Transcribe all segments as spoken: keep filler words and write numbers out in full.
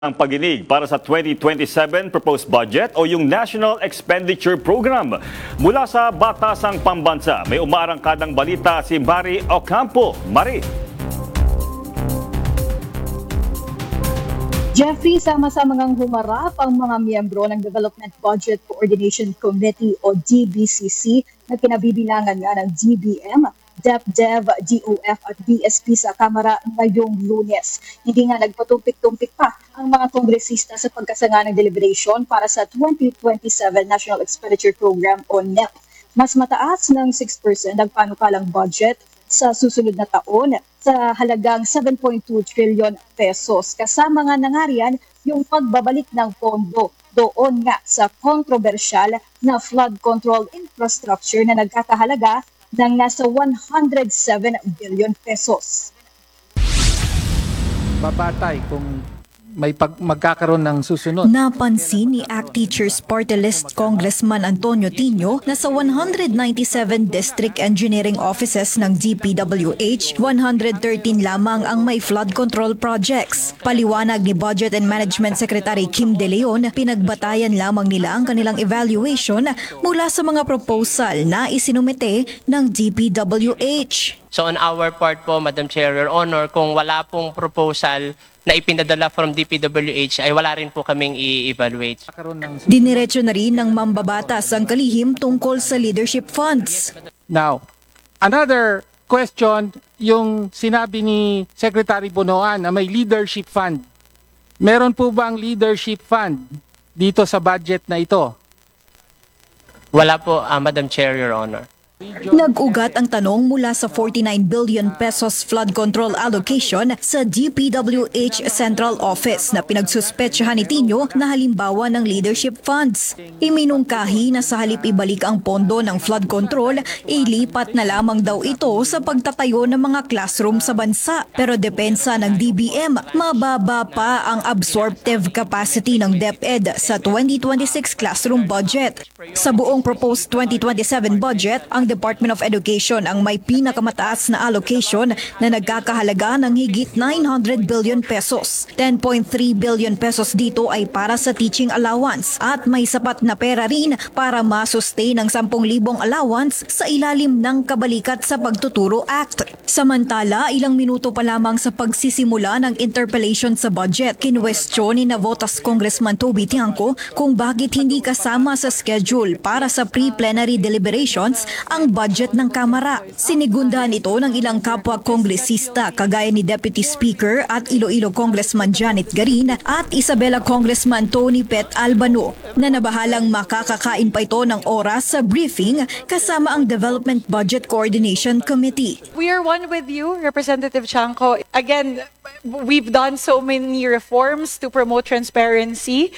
ang paginig para sa twenty twenty-seven proposed budget o yung National Expenditure Program. Mula sa Batasang Pambansa, may umaarangkadang balita si Mari Ocampo. Mari. Jeffrey, sama-sama ngang humarap ang mga miyembro ng Development Budget Coordination Committee o D B C C na kinabibilangan nga ng D B M, DepDev, G O F at B S P sa Kamara ngayong Lunes. Hindi nga nagpatumpik-tumpik pa ang mga kongresista sa pagkasanga ng deliberation para sa twenty twenty-seven National Expenditure Program o N E P. Mas mataas ng six percent ang panukalang budget sa susunod na taon sa halagang seven point two trillion pesos. Kasama nga nangarian yung pagbabalik ng pondo doon nga sa kontrobersyal na flood control infrastructure na nagkakahalaga ng nasa one hundred seven billion pesos. Babatay kung may pag magkakaroon ng susunod. Napansin ni A C T Teachers Party List Congressman Antonio Tino na sa one hundred ninety-seven district engineering offices ng D P W H, one hundred thirteen lamang ang may flood control projects. Paliwanag ni Budget and Management Secretary Kim De Leon, pinagbatayan lamang nila ang kanilang evaluation mula sa mga proposal na isinumite ng D P W H. So on our part po, Madam Chair, Your Honor, kung wala pong proposal na ipinadala from D P W H ay wala rin po kaming i-evaluate. Diniretso na rin ng mambabatas ang kalihim tungkol sa leadership funds. Now, another question, yung sinabi ni Secretary Bonoan na may leadership fund. Meron po bang leadership fund dito sa budget na ito? Wala po, uh, Madam Chair, Your Honor. Nag-ugat ang tanong mula sa forty-nine billion pesos flood control allocation sa D P W H Central Office na pinagsuspetsyahan ni Tino na halimbawa ng leadership funds. Iminungkahi na sa halip ibalik ang pondo ng flood control, ilipat na lamang daw ito sa pagtatayo ng mga classroom sa bansa. Pero depensa ng D B M, mababa pa ang absorptive capacity ng DepEd sa twenty twenty-six classroom budget. Sa buong proposed twenty twenty-seven budget, ang Department of Education ang may pinakamataas na allocation na nagkakahalaga ng higit nine hundred billion pesos. ten point three billion pesos dito ay para sa teaching allowance at may sapat na pera rin para masustain ang ten thousand allowance sa ilalim ng Kabalikat sa Pagtuturo Act. Samantala, ilang minuto pa lamang sa pagsisimula ng interpellation sa budget, kinwestiyon ni Navotas Congressman Toby Tiangco kung bakit hindi kasama sa schedule para sa pre-plenary deliberations ang budget ng Kamara. Sinigundahan ito ng ilang kapwa kongresista kagaya ni Deputy Speaker at Iloilo Congressman Janet Garin at Isabela Congressman Tony Pet Albano na nabahalang makakakain pa ito ng oras sa briefing kasama ang Development Budget Coordination Committee. We are one with you, Representative Chanco. Again, we've done so many reforms to promote transparency.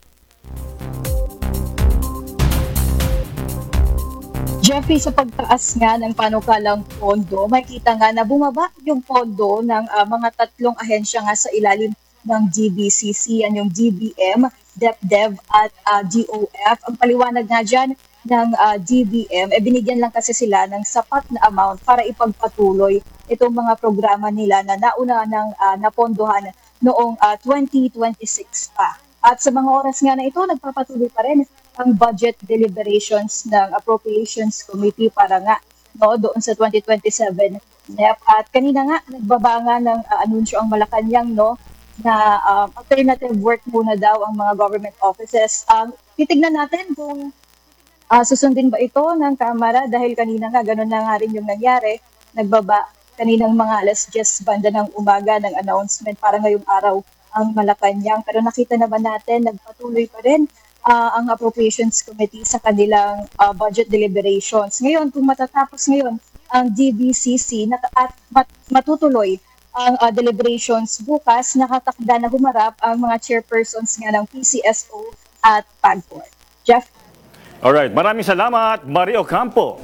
Jeffrey, sa pagtaas nga ng panukalang pondo, makita nga na bumaba yung pondo ng uh, mga tatlong ahensya nga sa ilalim ng D B C C, yan yung D B M, DepDev at uh, G O F. Ang paliwanag nga dyan ng uh, D B M, eh, binigyan lang kasi sila ng sapat na amount para ipagpatuloy itong mga programa nila na nauna ng uh, napondohan noong uh, twenty twenty-six pa. At sa mga oras nga na ito, nagpapatuloy pa rin ang budget deliberations ng Appropriations Committee para nga no, doon sa twenty twenty-seven N E P. At kanina nga, nagbaba nga ng uh, anunsyo ang Malacanang no, na uh, alternative work muna daw ang mga government offices. Um, titignan natin kung uh, susundin ba ito ng Kamara dahil kanina nga, ganun na nga rin yung nangyari. Nagbaba kaninang mga alas diyes banda ng umaga ng announcement para ngayong araw ang Malacanang. Pero nakita naman natin, nagpatuloy pa rin Uh, ang Appropriations Committee sa kanilang uh, budget deliberations. Ngayon, kung matatapos ngayon ang D B C C na, at mat, matutuloy ang uh, deliberations bukas, nakatakda na humarap ang mga chairpersons nga ng P C S O at PAGCOR. Jeff? Alright, maraming salamat, Mari Ocampo.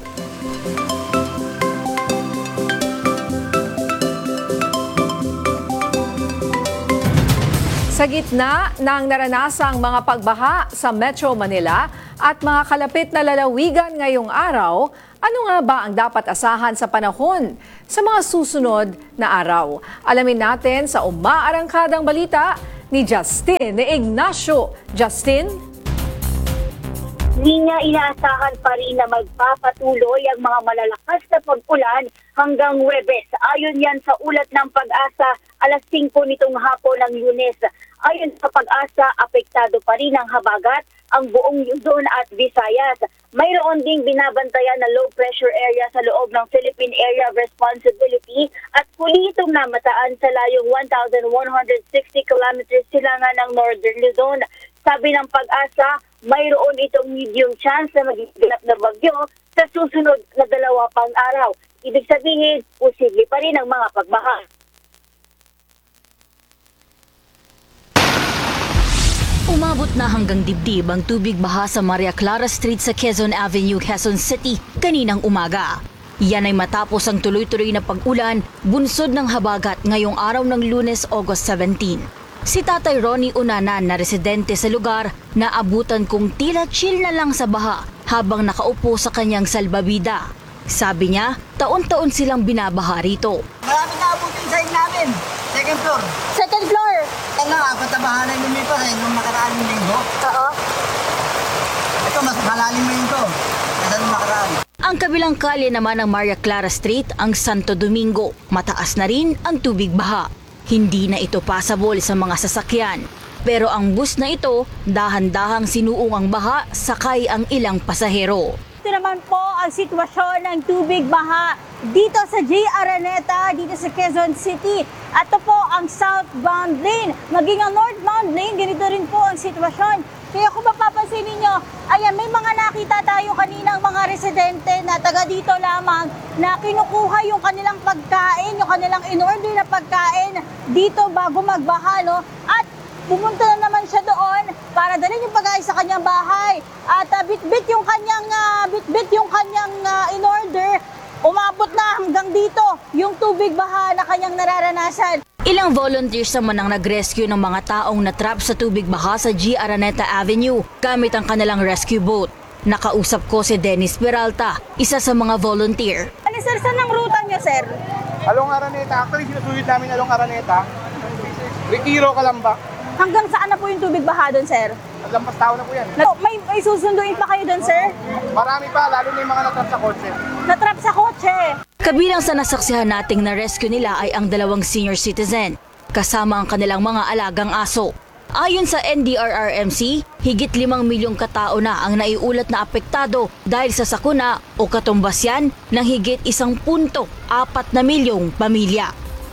Sa gitna ng naranasang mga pagbaha sa Metro Manila at mga kalapit na lalawigan ngayong araw, ano nga ba ang dapat asahan sa panahon sa mga susunod na araw? Alamin natin sa umaarangkadang balita ni Justin Ignacio. Justin? Hindi niya inaasahan pa rin na magpapatuloy ang mga malalakas na pag-ulan hanggang Huwebes. Ayon yan sa ulat ng Pag-asa, alas singko nitong hapon ng Lunes. Ayon sa Pag-asa, apektado pa rin ang habagat ang buong Luzon at Visayas. Mayroon ding binabantayan na low pressure area sa loob ng Philippine Area of Responsibility at huli itong namataan sa layong one thousand one hundred sixty kilometers silangan ng Northern Luzon. Sabi ng Pag-asa, mayroon itong medium chance na magiganap na bagyo sa susunod na dalawa pang araw. Ibig sabihin, posible pa rin ang mga pagbaha. Umabot na hanggang dibdib ang tubig baha sa Maria Clara Street sa Quezon Avenue, Quezon City kaninang umaga. Yan ay matapos ang tuloy-tuloy na pag-ulan, bunsod ng habagat ngayong araw ng Lunes, August seventeenth. Si Tatay Ronnie Unanan na residente sa lugar na abutan kong tila chill na lang sa baha habang nakaupo sa kanyang salbabida. Sabi niya, taon-taon silang binabaha rito. Marami na abutin sa inyo namin. Second floor. Second floor? Kaya nga, apat na baha na lumipas eh, nung nakaraan yung linggo. Oo. Ito, mas malalim mo yun to. Kaya nung nakaraan. Ang kabilang kalye naman ng Maria Clara Street, ang Santo Domingo. Mataas na rin ang tubig baha. Hindi na ito passable sa mga sasakyan. Pero ang bus na ito, dahan-dahang sinuong ang baha, sakay ang ilang pasahero. Ito naman po ang sitwasyon ng tubig baha dito sa J. Araneta, dito sa Quezon City. At ito po ang southbound lane. Maging ang northbound lane, ganito rin po ang sitwasyon. Kaya kung mapapansin ninyo, ayan, may mga nakita tayo kaninang mga residente na taga dito lamang na kinukuha yung kanilang pagkain, yung kanilang in-order na pagkain dito bago magbaha, no? At pumunta na naman siya doon para dalhin yung pagkain sa kanyang bahay. At uh, bit-bit yung kanyang, uh, bit-bit yung kanyang uh, in-order. Umabot na hanggang dito yung tubig baha na kanyang nararanasan. Ilang volunteers naman ang nag-rescue ng mga taong natrap sa tubig baha sa G. Araneta Avenue gamit ang kanilang rescue boat. Nakausap ko si Dennis Peralta, isa sa mga volunteer. Ano sir, saan ang ruta niyo sir? Along Araneta. Actually, sinusulit namin along Araneta. Retiro, Calamba. Hanggang saan na po yung tubig baha doon sir? Lampas tao na po yan. Na, may, may susunduin pa kayo doon sir? Marami pa, lalo na yung mga natrap sa kotse. Natrap sa kotse. Kabilang sa nasaksihan nating na rescue nila ay ang dalawang senior citizen, kasama ang kanilang mga alagang aso. Ayon sa N D R R M C, higit limang milyong katao na ang naiulat na apektado dahil sa sakuna o katumbasyan ng higit isang punto apat na milyong pamilya.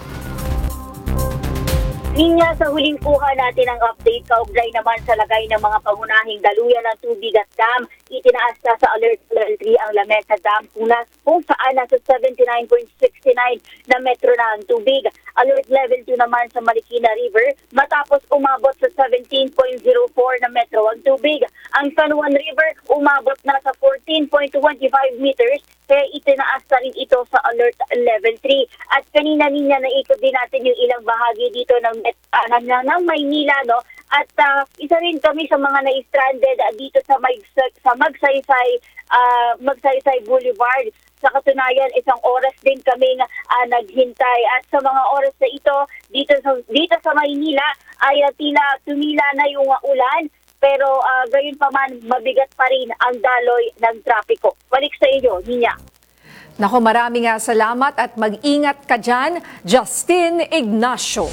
Linya, sa huling kuha natin ang update kaugnay naman sa lagay ng mga pangunahing daluyan ng tubig at dam. Itinaas na sa Alert Level three ang Lamesa Dam kung, nas, kung saan nasa seventy-nine point six nine na metro na ang tubig. Alert Level two naman sa Marikina River matapos umabot sa seventeen point zero four na metro ang tubig. Ang San Juan River umabot na sa fourteen point two five meters kaya itinaas na rin ito sa Alert Level three. At kanina niya naikot din natin yung ilang bahagi dito ng, uh, ng, ng Maynila, no? At uh, isa rin kami sa mga na-stranded uh, dito sa, Mag sa Magsaysay, uh, Magsaysay Boulevard. Sa katunayan, isang oras din kaming uh, naghintay. At sa mga oras na ito, dito sa, dito sa Maynila, ay uh, tila tumila na yung uh, ulan. Pero uh, gayon pa man, mabigat pa rin ang daloy ng trapiko. Balik sa iyo, Ninya. Nako, marami nga salamat at mag-ingat ka dyan, Justin Ignacio.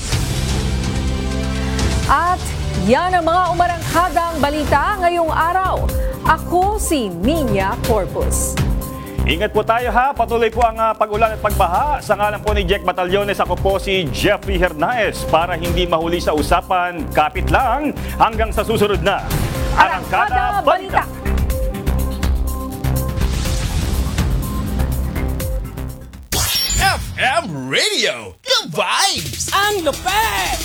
At yan ang mga umarangkadang balita ngayong araw. Ako si Minya Corpus. Ingat po tayo ha. Patuloy po ang uh, pag-ulan at pagbaha. Sa ngalan po ni Jack Batallones, ako po si Jeffrey Hernaez. Para hindi mahuli sa usapan, kapit lang hanggang sa susunod na Arangkada Balita. F M Radio, the vibes! Ang lupet!